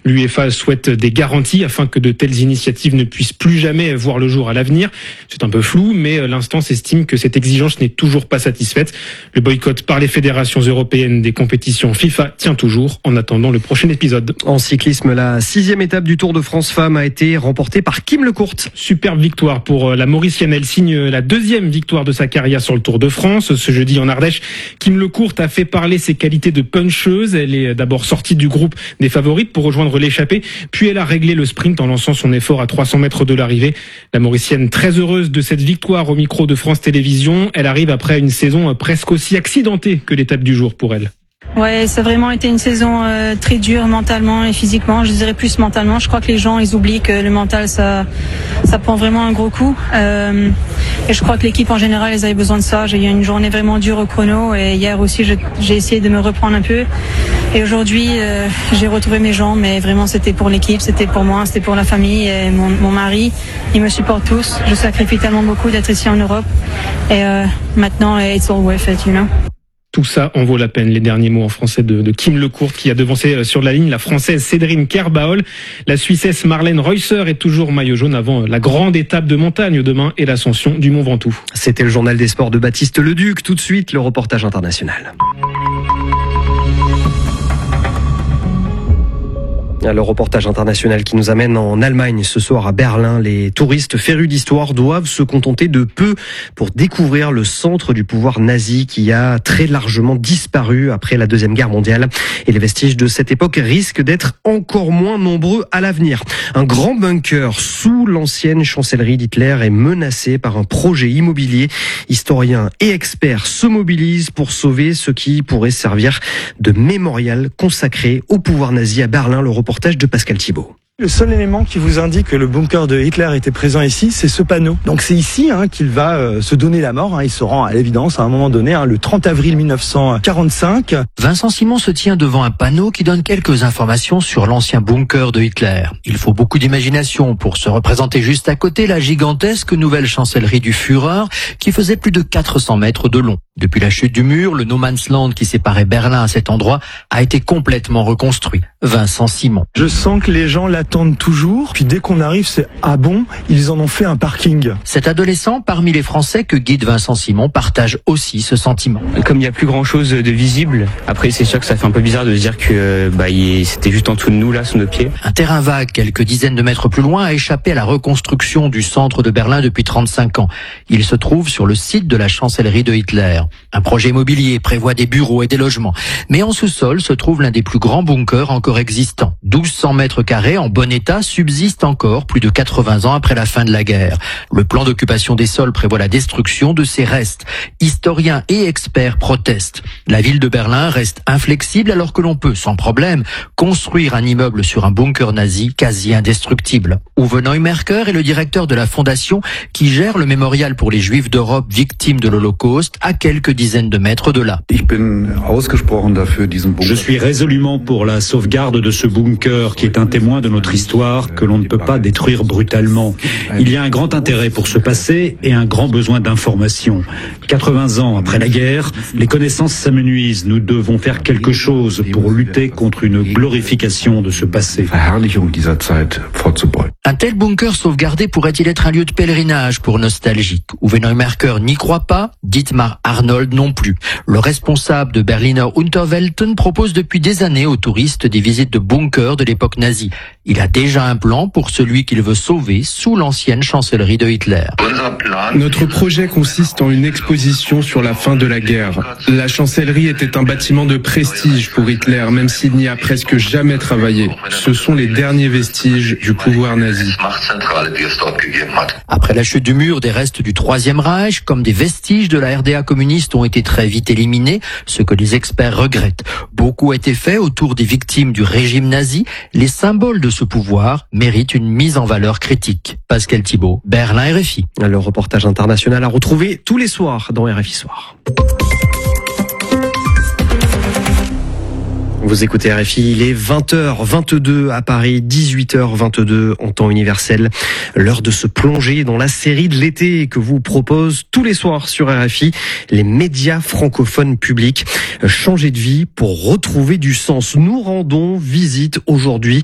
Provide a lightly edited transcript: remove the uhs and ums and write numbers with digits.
L'UEFA souhaite des garanties afin que de telles initiatives ne puissent plus jamais voir le jour à l'avenir. C'est un peu flou, mais l'instance estime que cette exigence n'est toujours pas satisfaite. Le boycott par les fédérations européennes des compétitions FIFA tient toujours en attendant le prochain épisode. En cyclisme, la 6e étape du Tour de France Femmes a été remportée par Kim Lecourt. Superbe victoire pour la Mauricienne. Elle signe la 2e victoire de sa carrière sur le Tour de France. Ce jeudi en Ardèche, Kim Lecourt a fait parler ses qualités de puncheuse. Elle est d'abord sortie du groupe des favorites pour rejoindre l'échappée, puis elle a réglé le sprint en lançant son effort à 300 mètres de l'arrivée. La Mauricienne, très heureuse de cette victoire au micro de France Télévisions. Elle arrive après une saison presque aussi accidentée que l'étape du jour pour elle. Ouais, ça a vraiment été une saison très dure mentalement et physiquement. Je dirais plus mentalement. Je crois que les gens, ils oublient que le mental, ça prend vraiment un gros coup. Et je crois que l'équipe en général, ils avaient besoin de ça. J'ai eu une journée vraiment dure au chrono et hier aussi, j'ai essayé de me reprendre un peu. Et aujourd'hui, j'ai retrouvé mes jambes, mais vraiment, c'était pour l'équipe, c'était pour moi, c'était pour la famille et mon mari. Ils me supportent tous. Je sacrifie tellement beaucoup d'être ici en Europe. Et maintenant, it's all worth it, you know. Tout ça en vaut la peine. Les derniers mots en français de Kim Lecourt qui a devancé sur la ligne la Française Cédrine Kerbaol. La Suissesse Marlène Reusser est toujours maillot jaune avant la grande étape de montagne demain et l'ascension du Mont Ventoux. C'était le journal des sports de Baptiste Leduc. Tout de suite, le reportage international. Le reportage international qui nous amène en Allemagne ce soir à Berlin. Les touristes férus d'histoire doivent se contenter de peu pour découvrir le centre du pouvoir nazi qui a très largement disparu après la Deuxième Guerre mondiale. Et les vestiges de cette époque risquent d'être encore moins nombreux à l'avenir. Un grand bunker sous l'ancienne chancellerie d'Hitler est menacé par un projet immobilier. Historiens et experts se mobilisent pour sauver ce qui pourrait servir de mémorial consacré au pouvoir nazi à Berlin. Le reportage de Pascal Thibault. Le seul élément qui vous indique que le bunker de Hitler était présent ici, c'est ce panneau. Donc c'est ici qu'il va se donner la mort. Il se rend à l'évidence à un moment donné, le 30 avril 1945. Vincent Simon se tient devant un panneau qui donne quelques informations sur l'ancien bunker de Hitler. Il faut beaucoup d'imagination pour se représenter juste à côté la gigantesque nouvelle chancellerie du Führer qui faisait plus de 400 mètres de long. Depuis la chute du mur, le No Man's Land qui séparait Berlin à cet endroit a été complètement reconstruit. Vincent Simon. Je sens que les gens l'attendent toujours. Puis dès qu'on arrive, c'est « Ah bon, ils en ont fait un parking ». Cet adolescent, parmi les Français que guide Vincent Simon, partage aussi ce sentiment. Comme il n'y a plus grand chose de visible, après c'est sûr que ça fait un peu bizarre de se dire que c'était juste en dessous de nous, là, sous nos pieds. Un terrain vague, quelques dizaines de mètres plus loin, a échappé à la reconstruction du centre de Berlin depuis 35 ans. Il se trouve sur le site de la chancellerie de Hitler. Un projet immobilier prévoit des bureaux et des logements. Mais en sous-sol se trouve l'un des plus grands bunkers encore existants. 1200 mètres carrés en bon état subsistent encore plus de 80 ans après la fin de la guerre. Le plan d'occupation des sols prévoit la destruction de ces restes. Historiens et experts protestent. La ville de Berlin reste inflexible alors que l'on peut, sans problème, construire un immeuble sur un bunker nazi quasi indestructible. Uwe Neumerker est le directeur de la fondation qui gère le mémorial pour les Juifs d'Europe victimes de l'Holocauste à quelques dizaines de mètres de là. Je suis résolument pour la sauvegarde de ce bunker qui est un témoin de notre histoire que l'on ne peut pas détruire brutalement. Il y a un grand intérêt pour ce passé et un grand besoin d'information. 80 ans après la guerre, les connaissances s'amenuisent. Nous devons faire quelque chose pour lutter contre une glorification de ce passé. Un tel bunker sauvegardé pourrait-il être un lieu de pèlerinage pour nostalgiques? Uwe Neumerker n'y croit pas, Dietmar Arnold non plus. Le responsable de Berliner Unterwelten propose depuis des années aux touristes des visites de bunkers de l'époque nazie. Il a déjà un plan pour celui qu'il veut sauver sous l'ancienne chancellerie de Hitler. Notre projet consiste en une exposition sur la fin de la guerre. La chancellerie était un bâtiment de prestige pour Hitler, même s'il n'y a presque jamais travaillé. Ce sont les derniers vestiges du pouvoir nazi. Après la chute du mur, des restes du Troisième Reich, comme des vestiges de la RDA communiste, ont été très vite éliminés, ce que les experts regrettent. Beaucoup a été fait autour des victimes du régime nazi. Les symboles de ce pouvoir méritent une mise en valeur critique. Pascal Thibault, Berlin, RFI. Le reportage international à retrouver tous les soirs dans RFI Soir. Vous écoutez RFI, il est 20h22 à Paris, 18h22 en temps universel. L'heure de se plonger dans la série de l'été que vous propose tous les soirs sur RFI, les médias francophones publics. Changer de vie pour retrouver du sens. Nous rendons visite aujourd'hui